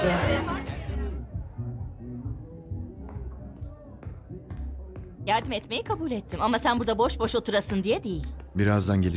Yardım etmeyi kabul ettim ama sen burada boş boş oturasın diye değil. Birazdan